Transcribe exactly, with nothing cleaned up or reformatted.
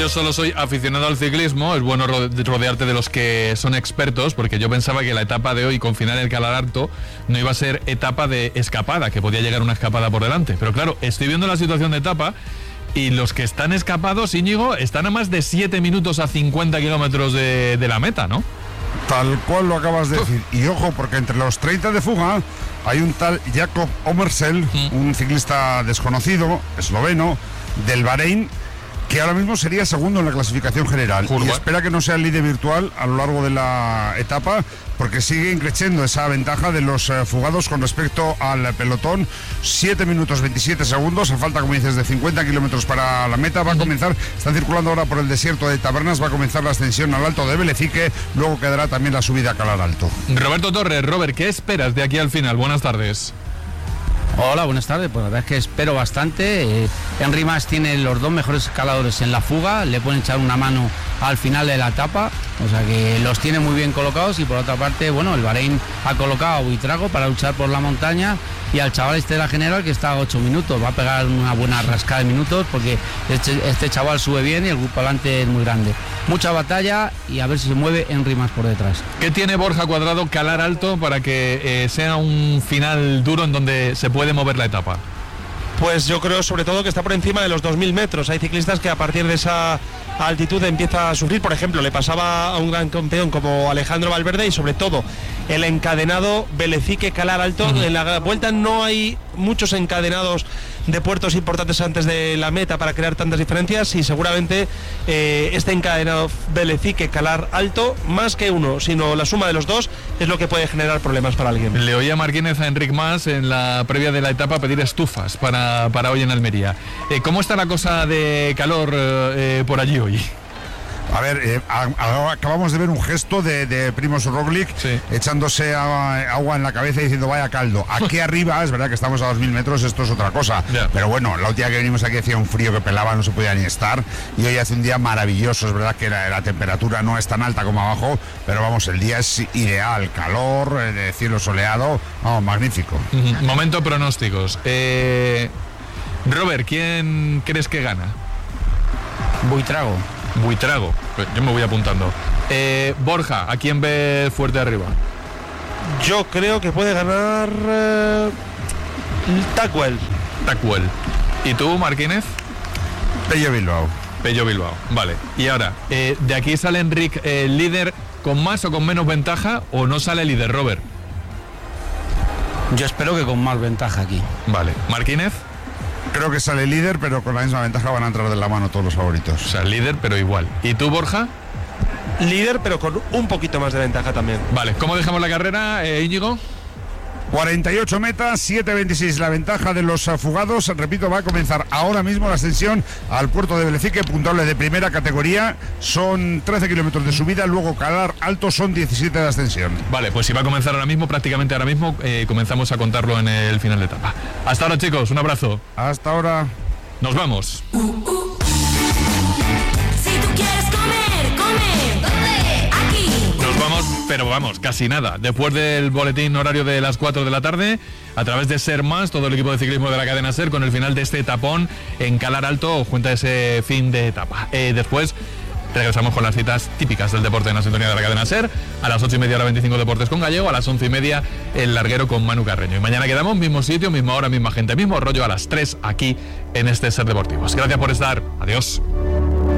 yo solo soy aficionado al ciclismo, es bueno rodearte de los que son expertos, porque yo pensaba que la etapa de hoy con final en el Calar Alto no iba a ser etapa de escapada, que podía llegar una escapada por delante. Pero claro, estoy viendo la situación de etapa y los que están escapados, Íñigo, están a más de siete minutos a cincuenta kilómetros de, de la meta, ¿no? Tal cual lo acabas de decir. Y ojo, porque entre los treinta de fuga hay un tal Jakob Omersel, mm. un ciclista desconocido, esloveno, del Bahrein, que ahora mismo sería segundo en la clasificación general. Curva. Y espera que no sea el líder virtual a lo largo de la etapa, porque sigue increciendo esa ventaja de los eh, fugados con respecto al pelotón. siete minutos veintisiete segundos, a falta, como dices, de cincuenta kilómetros para la meta. Va a comenzar, están circulando ahora por el desierto de Tabernas, va a comenzar la ascensión al Alto de Velecique, luego quedará también la subida a Calar Alto. Roberto Torres, Robert, ¿qué esperas de aquí al final? Buenas tardes. Hola, buenas tardes. Pues la verdad es que espero bastante. Eh, Henry Mas tiene los dos mejores escaladores en la fuga, le pueden echar una mano al final de la etapa, o sea que los tiene muy bien colocados. Y por otra parte, bueno, el Bahrein ha colocado a Buitrago para luchar por la montaña y al chaval este de la general que está a ocho minutos, va a pegar una buena rascada de minutos porque este, este chaval sube bien y el grupo adelante es muy grande. Mucha batalla y a ver si se mueve Henry Mas por detrás. ¿Qué tiene Borja Cuadrado Calar Alto para que eh, sea un final duro en donde se puede mover la etapa? Pues yo creo sobre todo que está por encima de los dos mil metros. Hay ciclistas que a partir de esa altitud empieza a sufrir. Por ejemplo, le pasaba a un gran campeón como Alejandro Valverde y sobre todo el encadenado Velecique Calar Alto. Uh-huh. En la vuelta no hay muchos encadenados de puertos importantes antes de la meta para crear tantas diferencias y seguramente eh, este encadenado Velecique Calar Alto, más que uno, sino la suma de los dos, es lo que puede generar problemas para alguien. Le oía Martínez a Enric Mas en la previa de la etapa pedir estufas para, para hoy en Almería. Eh, ¿Cómo está la cosa de calor eh, por allí hoy? A ver, eh, a, a, acabamos de ver un gesto de, de Primož Roglič, sí, echándose a, agua en la cabeza y diciendo vaya caldo. Aquí arriba, es verdad que estamos a dos mil metros, esto es otra cosa. Yeah. Pero bueno, la última que venimos aquí hacía un frío que pelaba, no se podía ni estar. Y hoy hace un día maravilloso, es verdad que la, la temperatura no es tan alta como abajo, pero vamos, el día es ideal, calor, eh, cielo soleado, vamos, magnífico. Uh-huh. Momento pronósticos. Eh, Robert, ¿quién crees que gana? Buitrago. Buitrago, yo me voy apuntando. eh, Borja, ¿a quién ve fuerte arriba? Yo creo que puede ganar eh, Tacuel. Tacuel. ¿Y tú, Martínez? Pello Bilbao. Pello Bilbao, vale. Y ahora, eh, ¿de aquí sale Enric eh, líder con más o con menos ventaja o no sale líder, Robert? Yo espero que con más ventaja aquí. Vale. ¿Martínez? Creo que sale líder, pero con la misma ventaja van a entrar de la mano todos los favoritos. O sea, líder, pero igual. ¿Y tú, Borja? Líder, pero con un poquito más de ventaja también. Vale, ¿cómo dejamos la carrera, eh, Íñigo? cuarenta y ocho metas, siete veintiséis la ventaja de los fugados. Repito, va a comenzar ahora mismo la ascensión al puerto de Velecique, puntuable de primera categoría. Son trece kilómetros de subida, luego Calar Alto son diecisiete de ascensión. Vale, pues si va a comenzar ahora mismo, prácticamente ahora mismo, eh, comenzamos a contarlo en el final de etapa. Hasta ahora, chicos, un abrazo. Hasta ahora. Nos vamos. Uh, uh. Si tú quieres comer, come. ¿Dónde? Aquí. Nos vamos, pero vamos, casi nada. Después del boletín horario de las cuatro de la tarde, a través de Ser Más, todo el equipo de ciclismo de la cadena Ser, con el final de este etapón en Calar Alto, cuenta ese fin de etapa. Eh, después regresamos con las citas típicas del deporte en la sintonía de la cadena Ser. A las ocho y media, hora veinticinco, Deportes con Gallego. A las once y media, el larguero con Manu Carreño. Y mañana quedamos, mismo sitio, misma hora, misma gente, mismo rollo, a las tres aquí en este Ser Deportivos. Gracias por estar. Adiós.